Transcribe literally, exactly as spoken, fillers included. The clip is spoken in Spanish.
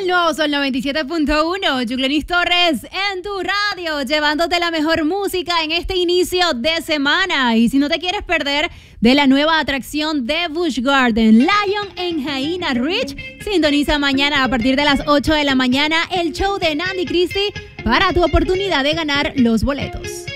El nuevo Sol noventa y siete punto uno, Yuglenis Torres en tu radio, llevándote la mejor música en este inicio de semana. Y si no te quieres perder de la nueva atracción de Busch Garden, Lion en Jaina Ridge, sintoniza mañana a partir de las ocho de la mañana el show de Nandy Christie para tu oportunidad de ganar los boletos.